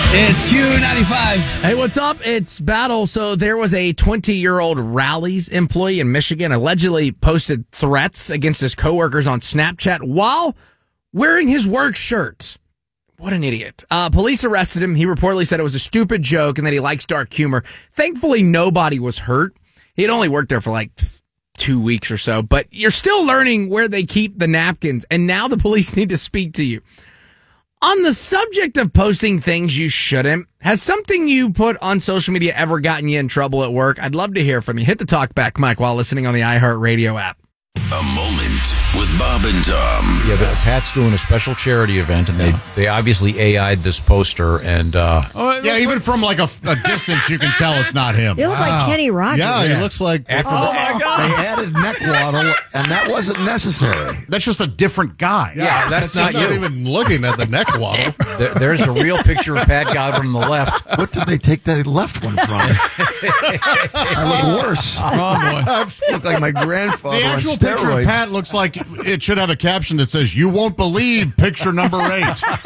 It's Q95. Hey, what's up? It's Battle. So there was a 20-year-old Rally's employee in Michigan allegedly posted threats against his coworkers on Snapchat while wearing his work shirt. What an idiot. Police arrested him. He reportedly said it was a stupid joke and that he likes dark humor. Thankfully, nobody was hurt. He had only worked there for like 2 weeks or so, but you're still learning where they keep the napkins, and now the police need to speak to you. On the subject of posting things you shouldn't, has something you put on social media ever gotten you in trouble at work? I'd love to hear from you. Hit the talkback mic while listening on the iHeartRadio app. A moment with Bob and Tom. Yeah, but Pat's doing a special charity event, and they obviously AI'd this poster, and even from like a distance, you can tell it's not him. You look like Kenny Rogers. Yeah, he looks like. My God! They added neck waddle, and that wasn't necessary. That's just a different guy. Yeah, that's not you. Even looking at the neck waddle. There's a real picture of Pat Godwin on the left. What did they take that left one from? I look worse. Oh, boy. I look like my grandfather The on actual steroids. picture of Pat looks like it should have a caption that says, "You won't believe picture number 8."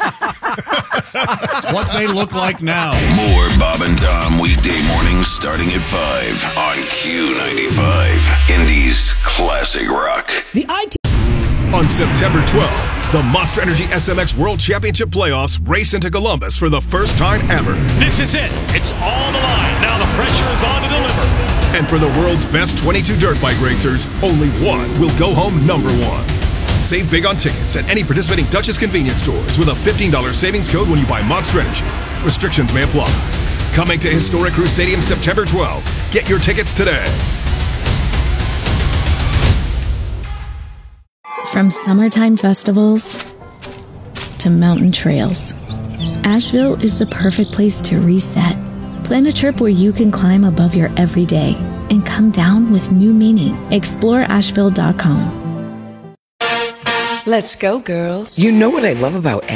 What they look like now. More Bob and Tom weekday mornings starting at 5 on Q95. Indy's classic rock. On September 12th, the Monster Energy SMX World Championship Playoffs race into Columbus for the first time ever. This is it. It's all on the line. Now the pressure is on to deliver. And for the world's best 22 dirt bike racers, only one will go home number one. Save big on tickets at any participating Dutchess convenience stores with a $15 savings code when you buy Monster Energy. Restrictions may apply. Coming to Historic Crew Stadium September 12th. Get your tickets today. From summertime festivals to mountain trails, Asheville is the perfect place to reset. Plan a trip where you can climb above your everyday and come down with new meaning. Explore Asheville.com. Let's go, girls. You know what I love about